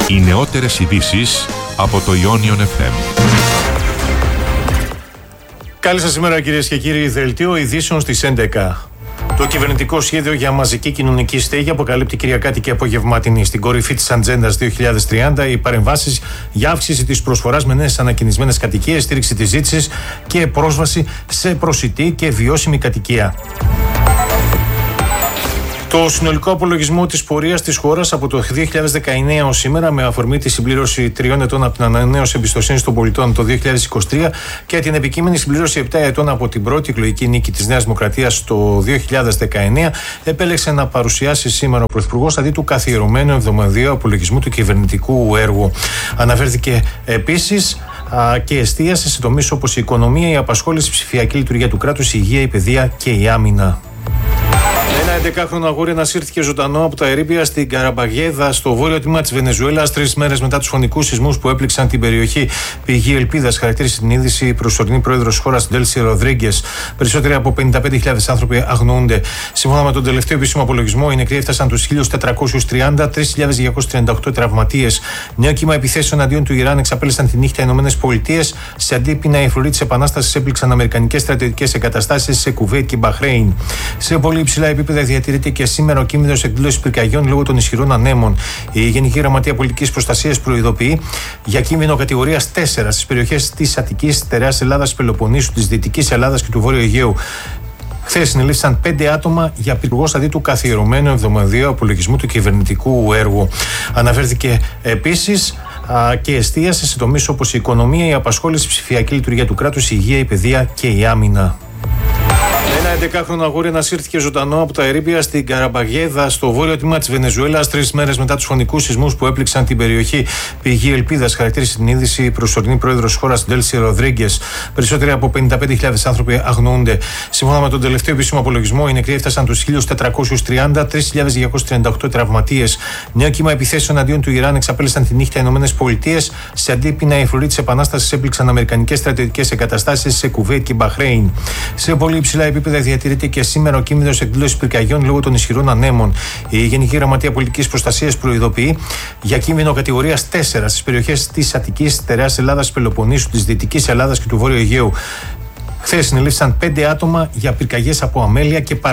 Οι νεότερες ειδήσεις από το Ionion FM. Καλή σας ημέρα, κυρίες και κύριοι. Δελτίο ειδήσεων στις 11. Το κυβερνητικό σχέδιο για μαζική κοινωνική στέγη αποκαλύπτει Κυριακάτικη απογευματινή. Στην κορυφή της Ατζέντας 2030, οι παρεμβάσεις για αύξηση της προσφοράς με νέες ανακοινισμένες κατοικίες, στήριξη της ζήτησης και πρόσβαση σε προσιτή και βιώσιμη κατοικία. Το συνολικό απολογισμό της πορείας της χώρας από το 2019 ως σήμερα, με αφορμή τη συμπλήρωση 3 ετών από την ανανέωση εμπιστοσύνης των πολιτών το 2023 και την επικείμενη συμπλήρωση 7 ετών από την πρώτη εκλογική νίκη της Νέας Δημοκρατίας το 2019, επέλεξε να παρουσιάσει σήμερα ο Πρωθυπουργός αντί του καθιερωμένου εβδομαδιαίου απολογισμού του κυβερνητικού έργου. Αναφέρθηκε επίσης και εστίασε σε τομείς όπως η οικονομία, η απασχόληση, η ψηφιακή λειτουργία του κράτους, η υγεία, η παιδεία και η άμυνα. Ένα 11χρονο αγόρι ανασύρθηκε ζωντανό από τα ερείπια στην Καραμπαγέδα, στο βόρειο τμήμα της Βενεζουέλας, 3 μέρες μετά τους φωνικούς σεισμούς που έπληξαν την περιοχή. Πηγή Ελπίδας χαρακτήρισε την είδηση η προσωρινή πρόεδρος της χώρας, Ντέλσι Ροδρίγκες. Περισσότεροι από 55.000 άνθρωποι αγνοούνται. Σύμφωνα με τον τελευταίο επίσημο απολογισμό, οι νεκροί έφτασαν τους 1.430, 3.238 τραυματίες. Νέο κύμα επιθέσεων αντίον του Ιράν εξαπέλυσαν τη νύχτα οι ΗΠΑ. Σε αντίπεινα, οι φρουροί της Επανάστασης έπληξαν αμερικανικές στρατιωτικές εγκαταστάσεις σε Κουβέιτ και Μπαχρέιν. Σε πολύ υψηλά επίπεδα διατηρείται και σήμερα ο κίνδυνος εκδήλωσης πυρκαγιών λόγω των ισχυρών ανέμων. Η Γενική Γραμματεία Πολιτικής Προστασίας προειδοποιεί για κίνδυνο κατηγορίας 4 στις περιοχές της Αττικής, της Τεραιάς Ελλάδας, της Πελοποννήσου, της Δυτικής Ελλάδας και του Βόρειου Αιγαίου. Χθες συνελήφθησαν 5 άτομα για Υπουργός αντί του καθιερωμένου εβδομαδιαίου απολογισμού του κυβερνητικού έργου. Αναφέρθηκε επίσης και εστίασε σε τομείς όπως η οικονομία, η απασχόληση, η ψηφιακή λειτουργία του κράτους, η υγεία, η παιδεία και η άμυνα. Ένα 11χρονο αγόρι ανασύρθηκε ζωντανό από τα ερείπια στην Καραμπαγέδα, στο βόρειο τμήμα της Βενεζουέλας, 3 μέρες μετά τους φωνικούς σεισμούς που έπληξαν την περιοχή. Πηγή Ελπίδας χαρακτήρισε την είδηση η προσωρινή πρόεδρος της χώρας, Ντέλσι Ροδρίγκες. Περισσότεροι από 55.000 άνθρωποι αγνοούνται. Σύμφωνα με τον τελευταίο επίσημο απολογισμό, οι νεκροί έφτασαν τους 1.430, 3.238 τραυματίες. Νέο κύμα επιθέσεων αντίον του Ιράν εξαπέλυσαν τη νύχτα οι ΗΠΑ. Σε αντίπεινα, οι φρουροί της Επανάστασης έπληξαν αμερικανικές στρατιωτικές εγκαταστάσεις σε Κουβέιτ και Μπαχρέιν. Σε πολύ υψηλά επίπεδα διατηρείται και σήμερα ο κίνδυνος εκδήλωσης πυρκαγιών λόγω των ισχυρών ανέμων. Η Γενική Γραμματεία Πολιτικής Προστασίας προειδοποιεί για κίνδυνο κατηγορίας 4 στις περιοχές της Αττικής, της Τεραιάς Ελλάδας, της Πελοποννήσου, της Δυτικής Ελλάδας και του Βόρειου Αιγαίου. Χθες συνελήφθησαν 5 άτομα για πυρκαγιές από αμέλεια και